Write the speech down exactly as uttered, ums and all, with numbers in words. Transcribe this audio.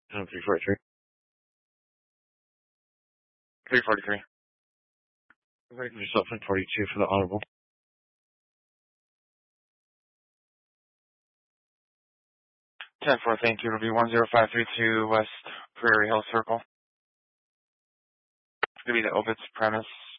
No, three forty-three. three forty-three. Right, yourself in forty-two for the Audible. ten four, thank you. It'll be one zero five three two West Prairie Hill Circle. It's going to be the Obits premise.